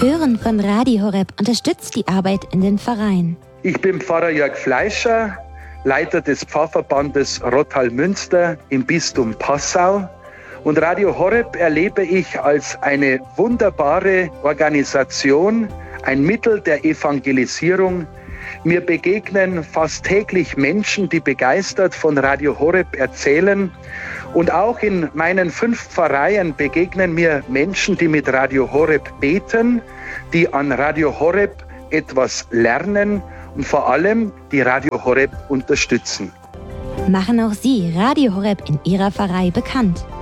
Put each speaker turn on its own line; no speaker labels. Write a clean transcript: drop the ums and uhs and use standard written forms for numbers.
Hören von Radio Horeb unterstützt die Arbeit in den Pfarreien.
Ich bin Pfarrer Jörg Fleischer, Leiter des Pfarrverbandes Rottal-Münster im Bistum Passau. Und Radio Horeb erlebe ich als eine wunderbare Organisation, ein Mittel der Evangelisierung. Mir begegnen fast täglich Menschen, die begeistert von Radio Horeb erzählen. Und auch in meinen 5 Pfarreien begegnen mir Menschen, die mit Radio Horeb beten, die an Radio Horeb etwas lernen und vor allem die Radio Horeb unterstützen.
Machen auch Sie Radio Horeb in Ihrer Pfarrei bekannt.